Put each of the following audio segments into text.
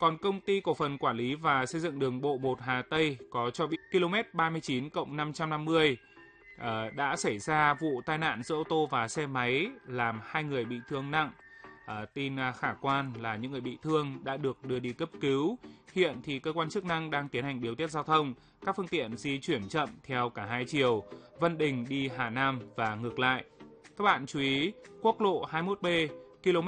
Còn Công ty Cổ phần Quản lý và Xây dựng Đường bộ 1 Hà Tây có cho biết km 39+550 đã xảy ra vụ tai nạn giữa ô tô và xe máy làm 2 người bị thương nặng. Tin khả quan là những người bị thương đã được đưa đi cấp cứu. Hiện thì cơ quan chức năng đang tiến hành điều tiết giao thông, các phương tiện di chuyển chậm theo cả hai chiều, Vân Đình đi Hà Nam và ngược lại. Các bạn chú ý, quốc lộ 21B km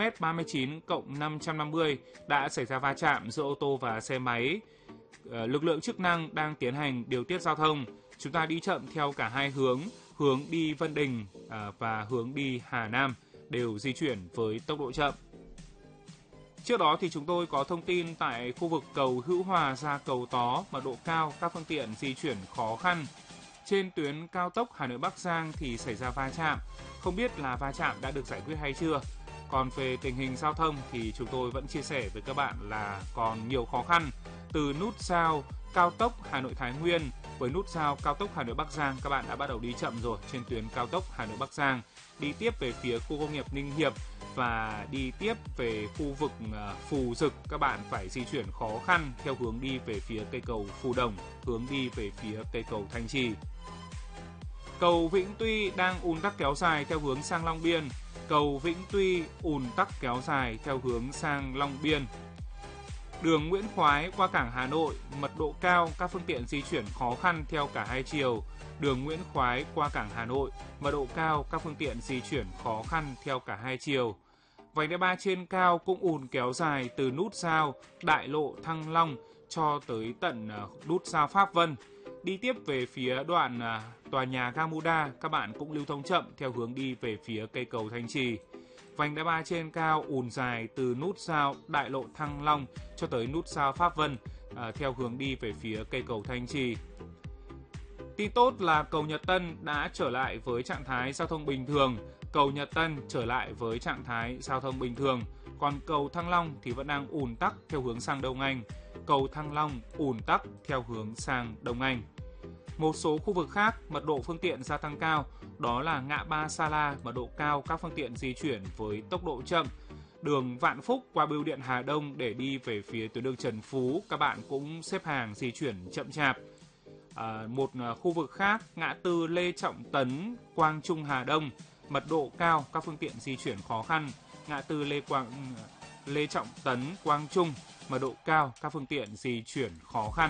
39+550 đã xảy ra va chạm giữa ô tô và xe máy. Lực lượng chức năng đang tiến hành điều tiết giao thông. Chúng ta đi chậm theo cả hai hướng đi Vân Đình và hướng đi Hà Nam đều di chuyển với tốc độ chậm. Trước đó thì chúng tôi có thông tin tại khu vực cầu Hữu Hòa ra cầu Tó, mật độ cao, các phương tiện di chuyển khó khăn. Trên tuyến cao tốc Hà Nội Bắc Giang thì xảy ra va chạm, không biết là va chạm đã được giải quyết hay chưa. Còn về tình hình giao thông thì chúng tôi vẫn chia sẻ với các bạn là còn nhiều khó khăn. Từ nút giao cao tốc Hà Nội Thái Nguyên với nút giao cao tốc Hà Nội Bắc Giang, các bạn đã bắt đầu đi chậm rồi. Trên tuyến cao tốc Hà Nội Bắc Giang, đi tiếp về phía khu công nghiệp Ninh Hiệp và đi tiếp về khu vực Phù Dực, các bạn phải di chuyển khó khăn theo hướng đi về phía cây cầu Phù Đồng, hướng đi về phía cây cầu Thanh Trì. Cầu Vĩnh Tuy đang ùn tắc kéo dài theo hướng sang Long Biên. Cầu Vĩnh Tuy ùn tắc kéo dài theo hướng sang Long Biên. Đường Nguyễn Khoái qua cảng Hà Nội, mật độ cao, các phương tiện di chuyển khó khăn theo cả hai chiều. Đường Nguyễn Khoái qua cảng Hà Nội, mật độ cao, các phương tiện di chuyển khó khăn theo cả hai chiều. Vành đai 3 trên cao cũng ùn kéo dài từ nút giao Đại lộ Thăng Long cho tới tận nút giao Pháp Vân. Đi tiếp về phía đoạn tòa nhà Gamuda, các bạn cũng lưu thông chậm theo hướng đi về phía cây cầu Thanh Trì. Vành đai 3 trên cao ùn dài từ nút giao Đại lộ Thăng Long cho tới nút giao Pháp Vân theo hướng đi về phía cây cầu Thanh Trì. Tin tốt là cầu Nhật Tân đã trở lại với trạng thái giao thông bình thường. Cầu Nhật Tân trở lại với trạng thái giao thông bình thường. Còn cầu Thăng Long thì vẫn đang ùn tắc theo hướng sang Đông Anh. Cầu Thăng Long ùn tắc theo hướng sang Đông Anh. Một số khu vực khác, mật độ phương tiện gia tăng cao, đó là ngã ba Sa La, mật độ cao, các phương tiện di chuyển với tốc độ chậm. Đường Vạn Phúc qua bưu điện Hà Đông để đi về phía tuyến đường Trần Phú, các bạn cũng xếp hàng di chuyển chậm chạp. Một khu vực khác, ngã tư Lê Trọng Tấn, Quang Trung Hà Đông, mật độ cao, các phương tiện di chuyển khó khăn. Ngã tư Lê Trọng Tấn, Quang Trung, mật độ cao, các phương tiện di chuyển khó khăn.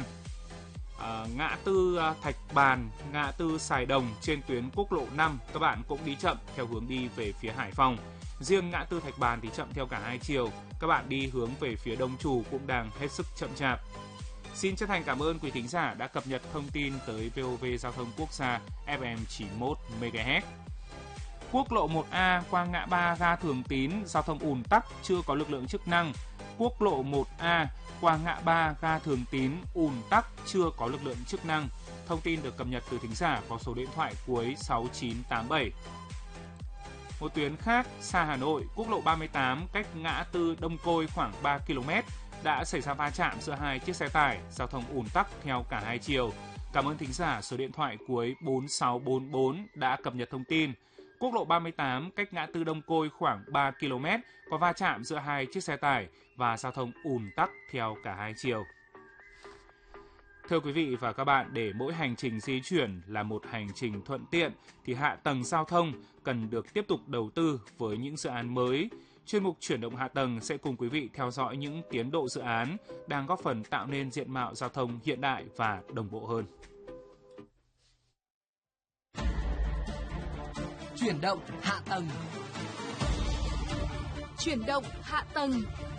Ngã tư Thạch Bàn, ngã tư Sài Đồng trên tuyến quốc lộ 5, các bạn cũng đi chậm theo hướng đi về phía Hải Phòng. Riêng ngã tư Thạch Bàn thì chậm theo cả hai chiều, các bạn đi hướng về phía Đông Trù cũng đang hết sức chậm chạp. Xin chân thành cảm ơn quý thính giả đã cập nhật thông tin tới VOV Giao thông Quốc gia FM 91 MHz. Quốc lộ 1A qua ngã ba ga Thường Tín, giao thông ùn tắc, chưa có lực lượng chức năng. Quốc lộ 1A qua ngã ba ga Thường Tín, ùn tắc, chưa có lực lượng chức năng. Thông tin được cập nhật từ thính giả có số điện thoại cuối 6987. Một tuyến khác, xa Hà Nội, quốc lộ 38 cách ngã tư Đông Côi khoảng 3 km đã xảy ra va chạm giữa hai chiếc xe tải, giao thông ùn tắc theo cả hai chiều. Cảm ơn thính giả số điện thoại cuối 4644 đã cập nhật thông tin. Quốc lộ 38 cách ngã tư Đông Côi khoảng 3 km có va chạm giữa hai chiếc xe tải và giao thông ùn tắc theo cả hai chiều. Thưa quý vị và các bạn, để mỗi hành trình di chuyển là một hành trình thuận tiện thì hạ tầng giao thông cần được tiếp tục đầu tư với những dự án mới. Chuyên mục Chuyển động hạ tầng sẽ cùng quý vị theo dõi những tiến độ dự án đang góp phần tạo nên diện mạo giao thông hiện đại và đồng bộ hơn. Chuyển động hạ tầng. Chuyển động hạ tầng.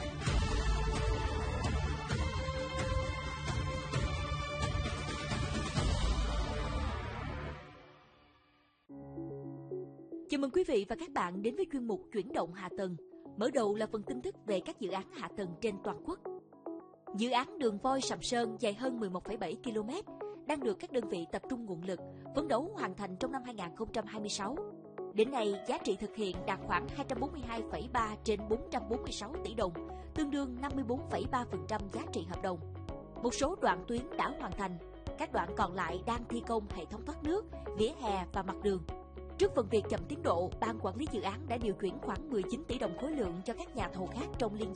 Chào mừng quý vị và các bạn đến với chuyên mục Chuyển động hạ tầng. Mở đầu là phần tin tức về các dự án hạ tầng trên toàn quốc. Dự án đường voi Sầm Sơn dài hơn 11,7 km đang được các đơn vị tập trung nguồn lực, phấn đấu hoàn thành trong năm 2026. Đến nay, giá trị thực hiện đạt khoảng 242,3 trên 446 tỷ đồng, tương đương 54,3% giá trị hợp đồng. Một số đoạn tuyến đã hoàn thành, các đoạn còn lại đang thi công hệ thống thoát nước, vỉa hè và mặt đường. Trước phần việc chậm tiến độ, Ban Quản lý Dự án đã điều chuyển khoảng 19 tỷ đồng khối lượng cho các nhà thầu khác trong liên